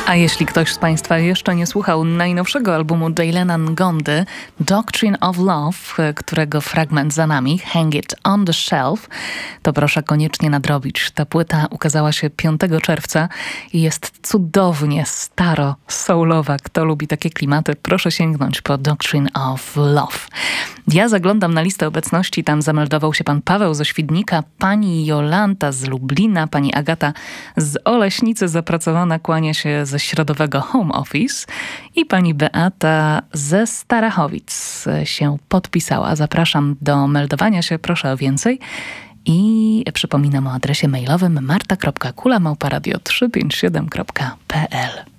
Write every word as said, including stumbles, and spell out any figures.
A jeśli ktoś z Państwa jeszcze nie słuchał najnowszego albumu Daylena Ngondy, Doctrine of Love, którego fragment za nami, Hang It on the Shelf, to proszę koniecznie nadrobić. Ta płyta ukazała się piątego czerwca i jest cudownie staro, soulowa. Kto lubi takie klimaty, proszę sięgnąć po Doctrine of Love. Ja zaglądam na listę obecności, tam zameldował się pan Paweł ze Świdnika, pani Jolanta z Lublina, pani Agata z Oleśnicy, zapracowana, kłania się ze środowego Home Office i pani Beata ze Starachowic się podpisała. Zapraszam do meldowania się, proszę o więcej. I przypominam o adresie mailowym marta kropka kula małpa radio trzysta pięćdziesiąt siedem kropka p l.